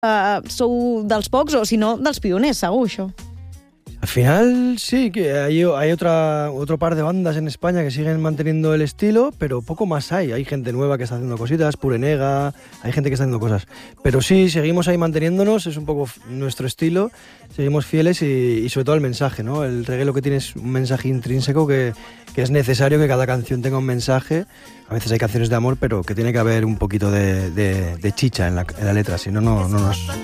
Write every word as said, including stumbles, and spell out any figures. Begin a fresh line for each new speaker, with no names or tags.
Uh, sou dels pocs o, si no, dels pioners, segur, això.
Al final sí, que hay, hay otra, otro par de bandas en España que siguen manteniendo el estilo, pero poco más hay. Hay gente nueva que está haciendo cositas, Purenega, hay gente que está haciendo cosas. Pero sí, seguimos ahí manteniéndonos, es un poco nuestro estilo, seguimos fieles y, y sobre todo el mensaje, ¿no? El reggae lo que tiene es un mensaje intrínseco que, que es necesario que cada canción tenga un mensaje. A veces hay canciones de amor, pero que tiene que haber un poquito de, de, de chicha en la, en la letra, si no, no, no nos...